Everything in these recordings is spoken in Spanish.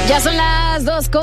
Ya son las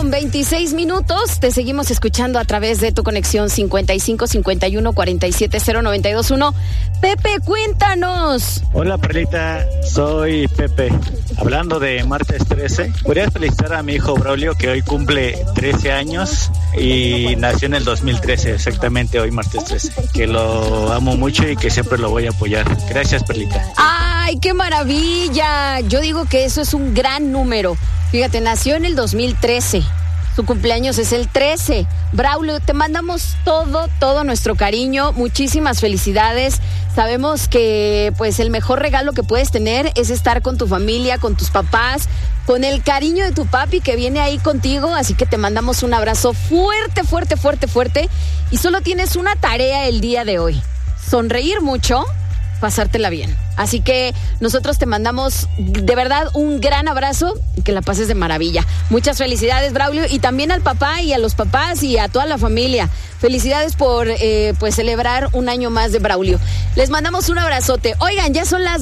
2:26. Te seguimos escuchando a través de tu conexión 55 51 47 0921. Pepe, cuéntanos. Hola, Perlita, soy Pepe. Hablando de martes 13, ¿podrías felicitar a mi hijo Braulio, que hoy cumple 13 años y nació en el 2013, exactamente hoy, martes 13? Que lo amo mucho y que siempre lo voy a apoyar. Gracias, Perlita. ¡Ay, qué maravilla! Yo digo que eso es un gran número. Fíjate, nació en el 2013. Su cumpleaños es el 13. Braulio, te mandamos todo nuestro cariño. Muchísimas felicidades. Sabemos que pues el mejor regalo que puedes tener es estar con tu familia, con tus papás, con el cariño de tu papi que viene ahí contigo. Así que te mandamos un abrazo fuerte, fuerte, fuerte, fuerte. Y solo tienes una tarea el día de hoy. Sonreír mucho, pasártela bien. Así que nosotros te mandamos de verdad un gran abrazo y que la pases de maravilla. Muchas felicidades, Braulio, y también al papá y a los papás y a toda la familia. Felicidades por pues celebrar un año más de Braulio. Les mandamos un abrazote. Oigan, ya son las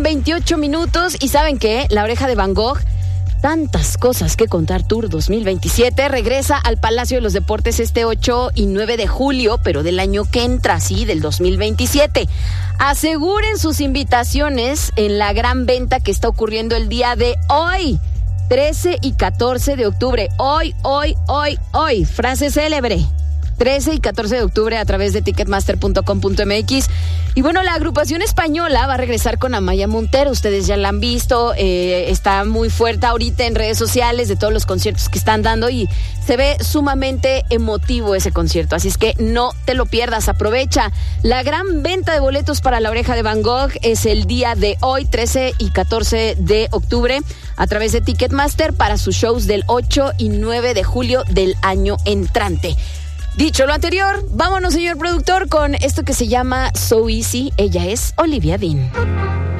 2:28 y ¿saben qué? La Oreja de Van Gogh, tantas cosas que contar Tour 2027 regresa al Palacio de los Deportes este 8 y 9 de julio, pero del año que entra, sí, del 2027. Aseguren sus invitaciones en la gran venta que está ocurriendo el día de hoy, 13 y 14 de octubre. Hoy, frase célebre. 13 y 14 de octubre a través de ticketmaster.com.mx. Y bueno, la agrupación española va a regresar con Amaya Montero. Ustedes ya la han visto, está muy fuerte ahorita en redes sociales de todos los conciertos que están dando y se ve sumamente emotivo ese concierto. Así es que no te lo pierdas, aprovecha. La gran venta de boletos para La Oreja de Van Gogh es el día de hoy, 13 y 14 de octubre, a través de Ticketmaster para sus shows del 8 y 9 de julio del año entrante. Dicho lo anterior, vámonos, señor productor, con esto que se llama So Easy. Ella es Olivia Dean.